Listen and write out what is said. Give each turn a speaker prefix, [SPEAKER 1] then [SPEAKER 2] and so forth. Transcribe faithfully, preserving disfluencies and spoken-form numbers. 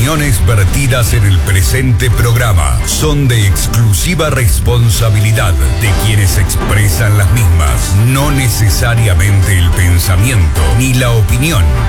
[SPEAKER 1] opiniones vertidas en el presente programa son de exclusiva responsabilidad de quienes expresan las mismas, no necesariamente el pensamiento ni la opinión